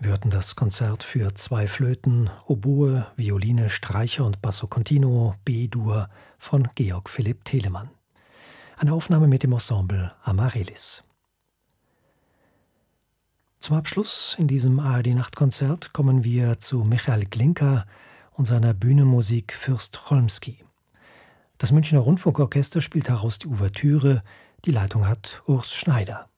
Wir hörten das Konzert für zwei Flöten, Oboe, Violine, Streicher und Basso Continuo B-Dur von Georg Philipp Telemann. Eine Aufnahme mit dem Ensemble Amaryllis. Zum Abschluss in diesem ARD-Nachtkonzert kommen wir zu Michael Glinka und seiner Bühnenmusik Fürst Cholmsky. Das Münchner Rundfunkorchester spielt daraus die Ouvertüre. Die Leitung hat Urs Schneider.